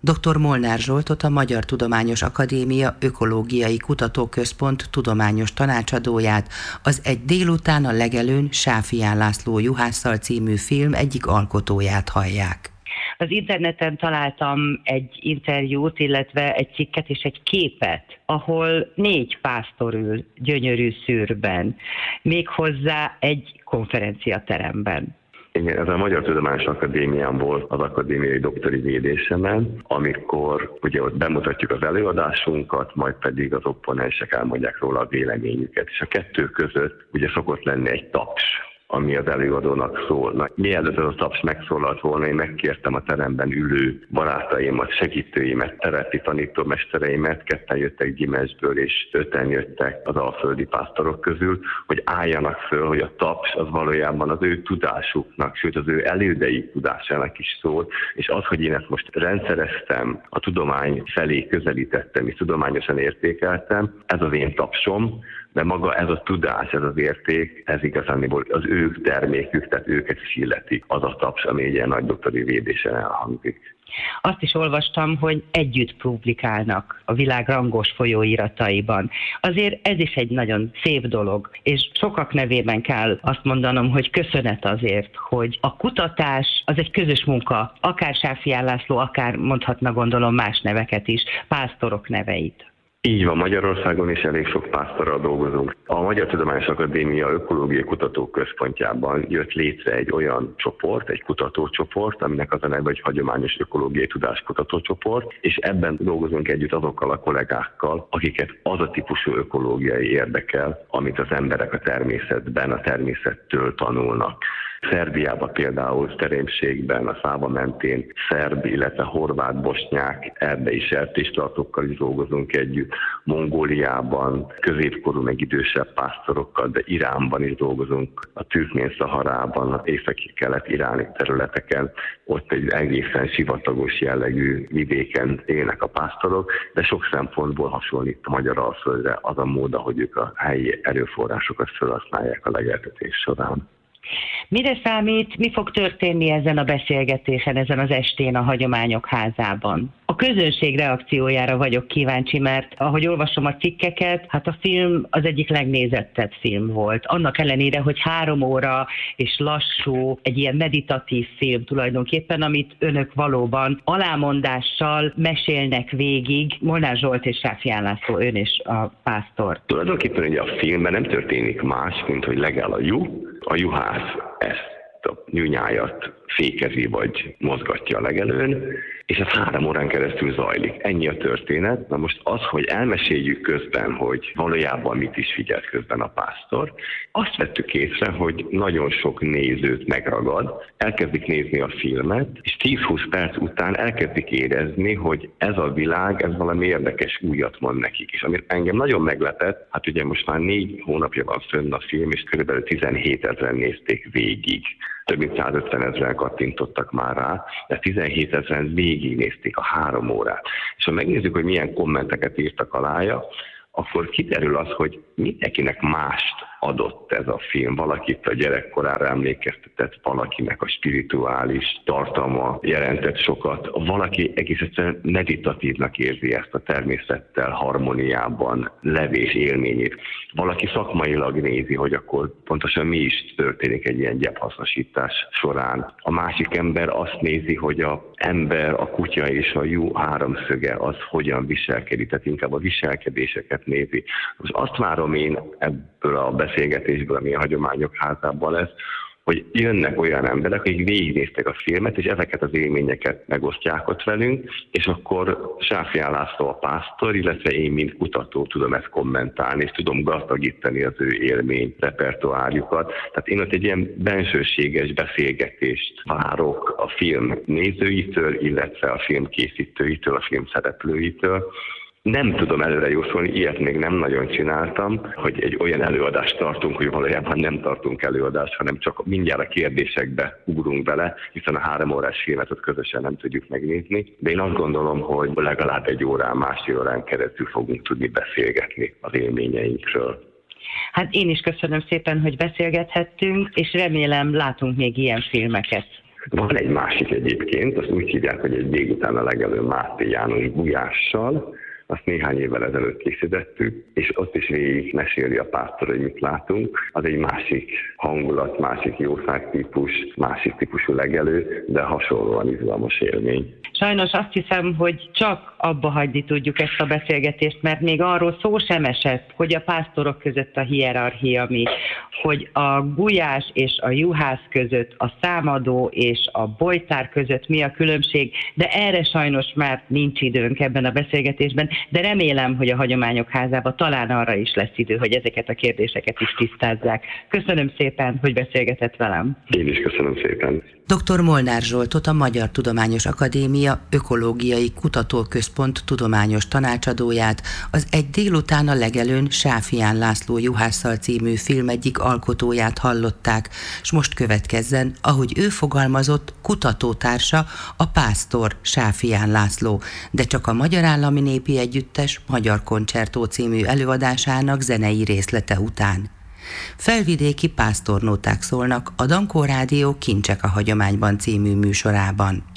Dr. Molnár Zsoltot, a Magyar Tudományos Akadémia Ökológiai Kutatóközpont tudományos tanácsadóját, az Egy délután a legelőn Sáfján László juhásszal című film egyik alkotóját hallják. Az interneten találtam egy interjút, illetve egy cikket és egy képet, ahol 4 pásztor ül gyönyörű szürben, méghozzá egy konferenciateremben. Igen, ez a Magyar Tudományos Akadémián volt az akadémiai doktori védésemen, amikor ugye ott bemutatjuk az előadásunkat, majd pedig az opponensek elmondják róla a véleményüket. És a kettő között ugye szokott lenni egy taps, ami az előadónak szól. Mielőtt ez a taps megszólalt volna, én megkértem a teremben ülő barátaimat, segítőimet, terepi tanítómestereimet, 2 jöttek Gyimesből és 5-en jöttek az alföldi pásztorok közül, hogy álljanak föl, hogy a taps az valójában az ő tudásuknak, sőt az ő elődei tudásának is szól, és az, hogy én ezt most rendszereztem, a tudomány felé közelítettem, és tudományosan értékeltem, ez az én tapsom, de maga ez a tudás, ez az érték, ez igazán az ő termékük, tehát őket is illeti az a taps, ami egy ilyen nagy doktori védésen elhangzik. Azt is olvastam, hogy együtt publikálnak a világ rangos folyóirataiban. Azért ez is egy nagyon szép dolog, és sokak nevében kell azt mondanom, hogy köszönet azért, hogy a kutatás az egy közös munka, akár Sáfján László, akár mondhatna gondolom más neveket is, pásztorok neveit. Így van, Magyarországon is elég sok pásztorral dolgozunk. A Magyar Tudományos Akadémia Ökológiai Kutatóközpontjában jött létre egy olyan csoport, egy kutatócsoport, aminek az a neve, hogy Hagyományos Ökológiai Tudáskutatócsoport, és ebben dolgozunk együtt azokkal a kollégákkal, akiket az a típusú ökológiai érdekel, amit az emberek a természetben, a természettől tanulnak. Szerbiában például Teremségben, a Száva mentén szerb, illetve horvát, bosnyák, erdei sertéstartókkal is dolgozunk együtt. Mongóliában középkorú, meg idősebb pásztorokkal, de Iránban is dolgozunk, a Türkmén-Szaharában, az északi-kelet-iráni területeken. Ott egy egészen sivatagos jellegű vidéken élnek a pásztorok, de sok szempontból hasonlít a Magyaralföldre az a mód, ahogy ők a helyi erőforrásokat felhasználják a legeltetés során. Mire számít, mi fog történni ezen a beszélgetésen, ezen az estén a Hagyományok Házában? A közönség reakciójára vagyok kíváncsi, mert ahogy olvasom a cikkeket, hát a film az egyik legnézettebb film volt. Annak ellenére, hogy 3 óra és lassú, egy ilyen meditatív film tulajdonképpen, amit önök valóban alámondással mesélnek végig. Molnár Zsolt és Sáfján László, ön és a pásztor. Tulajdonképpen ugye a filmben nem történik más, mint hogy legáll a juhász ezt a nyúnyájat fékezi vagy mozgatja a legelőn, és ez 3 órán keresztül zajlik. Ennyi a történet. Na most az, hogy elmeséljük közben, hogy valójában mit is figyelt közben a pásztor, azt vettük észre, hogy nagyon sok nézőt megragad, elkezdik nézni a filmet, és 10-20 perc után elkezdik érezni, hogy ez a világ, ez valami érdekes újat mond nekik. És ami engem nagyon meglepett, hát ugye most már 4 hónapja van fönn a film, és kb. 17 000 nézték végig. Több mint 150 000 kattintottak már rá, de 17 000 végignézték a 3 órát. És ha megnézzük, hogy milyen kommenteket írtak alája, akkor kiderül az, hogy mindenkinek mást adott ez a film. Valakit a gyerekkorára emlékeztetett, valakinek a spirituális tartalma jelentett sokat, valaki egész egyszerűen meditatívnak érzi ezt a természettel harmóniában levés élményét. Valaki szakmailag nézi, hogy akkor pontosan mi is történik egy ilyen gyepphasznosítás során. A másik ember azt nézi, hogy az ember, a kutya és a juh háromszöge az hogyan viselkedik, tehát inkább a viselkedéseket nézi. Most azt várom én ebből a beszélgetésből, ami a Hagyományok Házában lesz, hogy jönnek olyan emberek, akik végignéztek a filmet, és ezeket az élményeket megosztják ott velünk, és akkor Sáfján László a pásztor, illetve én, mint kutató tudom ezt kommentálni, és tudom gazdagítani az ő élmény repertoárjukat. Tehát én ott egy ilyen bensőséges beszélgetést várok a film nézőitől, illetve a film készítőitől, a film szereplőitől. Nem tudom előre jósolni, ilyet még nem nagyon csináltam, hogy egy olyan előadást tartunk, hogy valójában nem tartunk előadást, hanem csak mindjárt a kérdésekbe ugrunk bele, hiszen a 3 órás filmet ott közösen nem tudjuk megnézni. De én azt gondolom, hogy legalább 1 órán, másfél órán keresztül fogunk tudni beszélgetni az élményeinkről. Hát én is köszönöm szépen, hogy beszélgethettünk, és remélem látunk még ilyen filmeket. Van egy másik egyébként, azt úgy hívják, hogy egy délután a legelőn Máté János gulyással, azt néhány évvel ezelőtt készítettük, és ott is végig meséli a pásztor, hogy mit látunk. Az egy másik hangulat, másik jószágtípus, másik típusú legelő, de hasonlóan izgalmas élmény. Sajnos azt hiszem, hogy csak abba hagyni tudjuk ezt a beszélgetést, mert még arról szó sem esett, hogy a pásztorok között a hierarchia mi, hogy a gulyás és a juhász között, a számadó és a bojtár között mi a különbség, de erre sajnos már nincs időnk ebben a beszélgetésben, de remélem, hogy a Hagyományok Házában talán arra is lesz idő, hogy ezeket a kérdéseket is tisztázzák. Köszönöm szépen, hogy beszélgetett velem. Én is köszönöm szépen. Dr. Molnár Zsoltot, a Magyar Tudományos Akadémia Ökológiai Kutatóközpont tudományos tanácsadóját, az Egy délután a legelőn Sáfján László Juhásszal című film egyik alkotóját hallották, s most következzen, ahogy ő fogalmazott, kutatótársa, a pásztor Sáfján László, de csak a Magyar Állami Népi Együttes Magyar Koncertó című előadásának zenei részlete után. Felvidéki pásztornóták szólnak a Dankó Rádió Kincsek a hagyományban című műsorában.